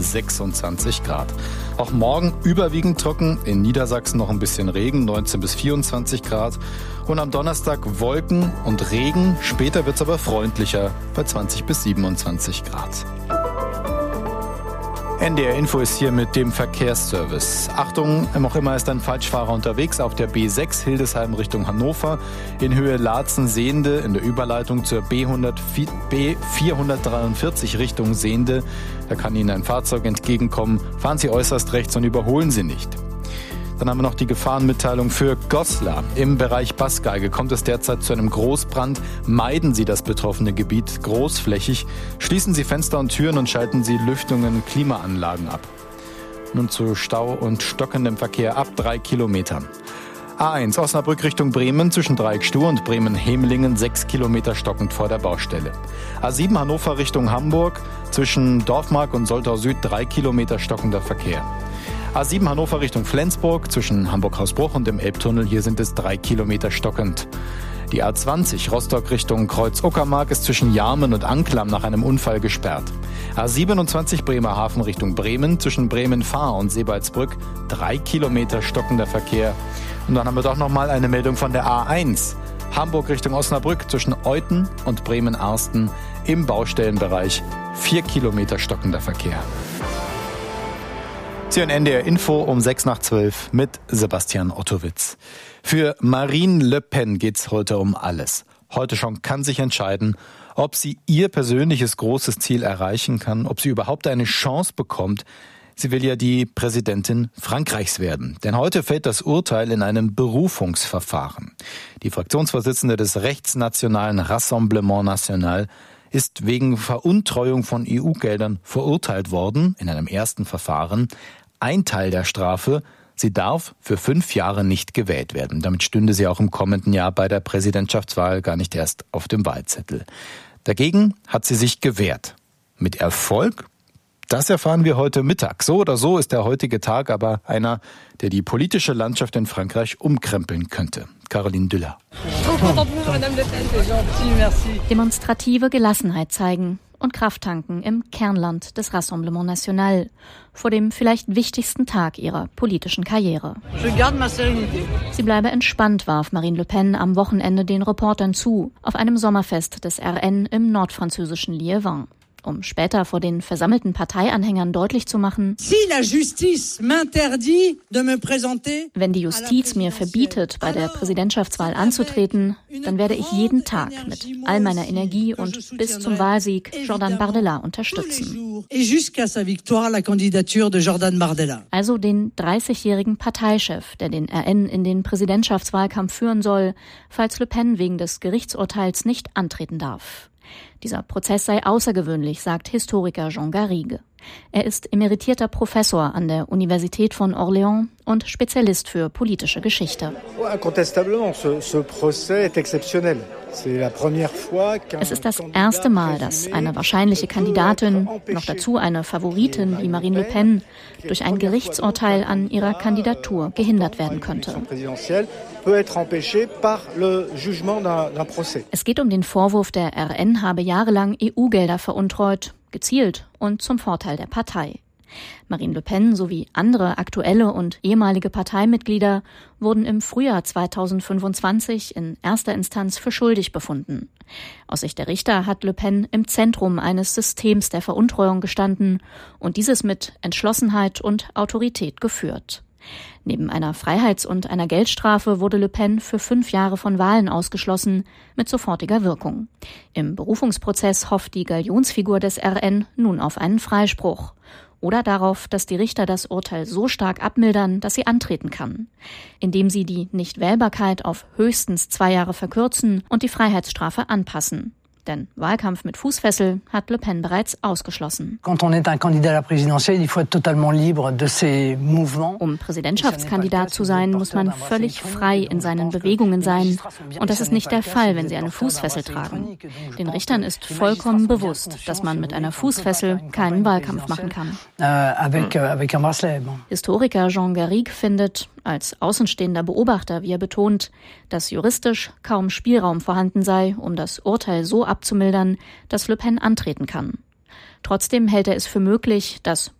26 Grad. Auch morgen überwiegend trocken, in Niedersachsen noch ein bisschen Regen, 19 bis 24 Grad. Und am Donnerstag Wolken und Regen, später wird es aber freundlicher bei 20 bis 27 Grad. NDR Info ist hier mit dem Verkehrsservice. Achtung, auch immer ist ein Falschfahrer unterwegs auf der B6 Hildesheim Richtung Hannover. In Höhe Laatzen-Sehnde in der Überleitung zur B443 Richtung Sehnde. Da kann Ihnen ein Fahrzeug entgegenkommen. Fahren Sie äußerst rechts und überholen Sie nicht. Dann haben wir noch die Gefahrenmitteilung für Goslar. Im Bereich Bassgeige kommt es derzeit zu einem Großbrand. Meiden Sie das betroffene Gebiet großflächig. Schließen Sie Fenster und Türen und schalten Sie Lüftungen und Klimaanlagen ab. Nun zu Stau und stockendem Verkehr ab 3 Kilometern. A1 Osnabrück Richtung Bremen zwischen Dreieckstuhl und Bremen-Hemelingen 6 Kilometer stockend vor der Baustelle. A7 Hannover Richtung Hamburg zwischen Dorfmark und Soltau Süd 3 Kilometer stockender Verkehr. A7 Hannover Richtung Flensburg zwischen Hamburg-Hausbruch und dem Elbtunnel, hier sind es 3 Kilometer stockend. Die A20 Rostock Richtung Kreuz-Uckermark ist zwischen Jarmen und Anklam nach einem Unfall gesperrt. A27 Bremerhaven Richtung Bremen zwischen Bremen-Fahr und Sebalsbrück 3 Kilometer stockender Verkehr. Und dann haben wir doch nochmal eine Meldung von der A1 Hamburg Richtung Osnabrück zwischen Euthen und Bremen-Arsten im Baustellenbereich 4 Kilometer stockender Verkehr. Sie hören NDR Info um 6:12 mit Sebastian Ottowitz. Für Marine Le Pen geht's heute um alles. Heute schon kann sich entscheiden, ob sie ihr persönliches großes Ziel erreichen kann, ob sie überhaupt eine Chance bekommt. Sie will ja die Präsidentin Frankreichs werden. Denn heute fällt das Urteil in einem Berufungsverfahren. Die Fraktionsvorsitzende des rechtsnationalen Rassemblement National ist wegen Veruntreuung von EU-Geldern verurteilt worden in einem ersten Verfahren. Ein Teil der Strafe, sie darf für 5 Jahre nicht gewählt werden. Damit stünde sie auch im kommenden Jahr bei der Präsidentschaftswahl gar nicht erst auf dem Wahlzettel. Dagegen hat sie sich gewehrt. Mit Erfolg? Das erfahren wir heute Mittag. So oder so ist der heutige Tag aber einer, der die politische Landschaft in Frankreich umkrempeln könnte. Caroline Düller. Demonstrative Gelassenheit zeigen und Kraft tanken im Kernland des Rassemblement National vor dem vielleicht wichtigsten Tag ihrer politischen Karriere. Sie bleibe entspannt, warf Marine Le Pen am Wochenende den Reportern zu, auf einem Sommerfest des RN im nordfranzösischen Liévin. Um später vor den versammelten Parteianhängern deutlich zu machen, wenn die Justiz mir verbietet, bei der Präsidentschaftswahl anzutreten, dann werde ich jeden Tag mit all meiner Energie und bis zum Wahlsieg Jordan Bardella unterstützen. Also den 30-jährigen Parteichef, der den RN in den Präsidentschaftswahlkampf führen soll, falls Le Pen wegen des Gerichtsurteils nicht antreten darf. Dieser Prozess sei außergewöhnlich, sagt Historiker Jean Garrigue. Er ist emeritierter Professor an der Universität von Orléans und Spezialist für politische Geschichte. Es ist das erste Mal, dass eine wahrscheinliche Kandidatin, noch dazu eine Favoritin wie Marine Le Pen, durch ein Gerichtsurteil an ihrer Kandidatur gehindert werden könnte. Es geht um den Vorwurf, der RN habe jahrelang EU-Gelder veruntreut, gezielt und zum Vorteil der Partei. Marine Le Pen sowie andere aktuelle und ehemalige Parteimitglieder wurden im Frühjahr 2025 in erster Instanz für schuldig befunden. Aus Sicht der Richter hat Le Pen im Zentrum eines Systems der Veruntreuung gestanden und dieses mit Entschlossenheit und Autorität geführt. Neben einer Freiheits- und einer Geldstrafe wurde Le Pen für 5 Jahre von Wahlen ausgeschlossen, mit sofortiger Wirkung. Im Berufungsprozess hofft die Galionsfigur des RN nun auf einen Freispruch oder darauf, dass die Richter das Urteil so stark abmildern, dass sie antreten kann, indem sie die Nichtwählbarkeit auf höchstens 2 Jahre verkürzen und die Freiheitsstrafe anpassen. Denn Wahlkampf mit Fußfessel hat Le Pen bereits ausgeschlossen. Um Präsidentschaftskandidat zu sein, muss man völlig frei in seinen Bewegungen sein. Und das ist nicht der Fall, wenn sie eine Fußfessel tragen. Den Richtern ist vollkommen bewusst, dass man mit einer Fußfessel keinen Wahlkampf machen kann. Historiker Jean Garrigue findet, als außenstehender Beobachter, wie er betont, dass juristisch kaum Spielraum vorhanden sei, um das Urteil so abzumildern, dass Le Pen antreten kann. Trotzdem hält er es für möglich, dass